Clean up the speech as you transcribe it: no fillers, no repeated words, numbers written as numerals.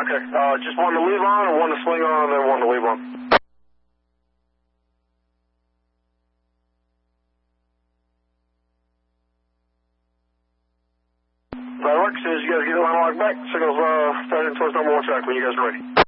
Okay, just one to leave on, or one to swing on, and then one to leave on. That works. As soon as you guys get the line locked back, signals starting towards number 1 track when you guys are ready.